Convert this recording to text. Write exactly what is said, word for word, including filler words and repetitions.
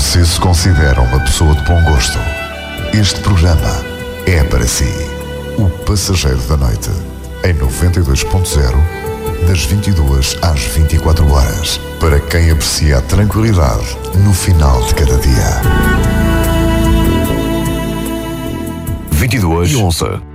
você se considera uma pessoa de bom gosto, este programa é para si. O Passageiro da Noite, em noventa e dois ponto zero, das vinte e duas às vinte e quatro horas, para quem aprecia a tranquilidade no final de cada dia. vinte e duas e onze.